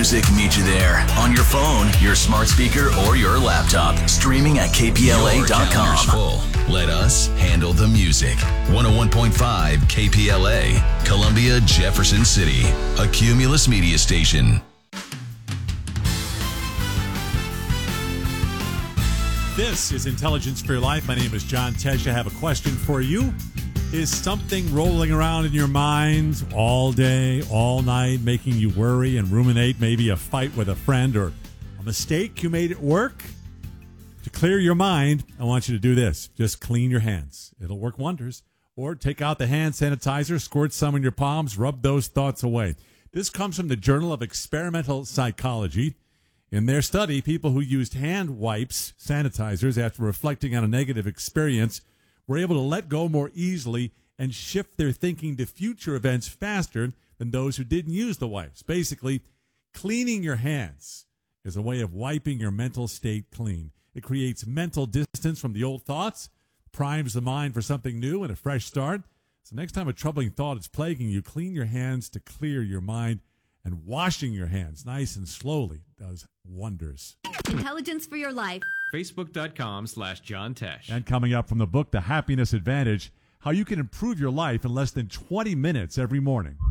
music meet you there on your phone, your smart speaker, or your laptop. Streaming at KPLA.com. Full. Let us handle the music. 101.5 KPLA, Columbia, Jefferson City, a Cumulus media station. This is Intelligence for Your Life. My name is John Tesh. I have a question for you. Is something rolling around in your mind all day, all night, making you worry and ruminate? Maybe a fight with a friend or a mistake you made at work? To clear your mind, I want you to do this. Just clean your hands. It'll work wonders. Or take out the hand sanitizer, squirt some in your palms, rub those thoughts away. This comes from the Journal of Experimental Psychology. In their study, people who used hand wipes, sanitizers, after reflecting on a negative experience were able to let go more easily and shift their thinking to future events faster than those who didn't use the wipes. Basically, cleaning your hands is a way of wiping your mental state clean. It creates mental distance from the old thoughts, primes the mind for something new and a fresh start. So next time a troubling thought is plaguing you, clean your hands to clear your mind. And washing your hands nice and slowly does wonders. Intelligence for Your Life. Facebook.com/John Tesh. And coming up from the book, The Happiness Advantage, how you can improve your life in less than 20 minutes every morning.